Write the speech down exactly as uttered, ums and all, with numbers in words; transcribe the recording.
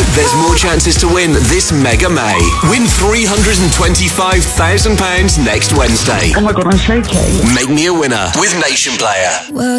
There's more chances to win this Mega May. Win three hundred twenty-five thousand pounds next Wednesday. Oh my God, I'm shaking. Make me a winner with Nation Player. Well,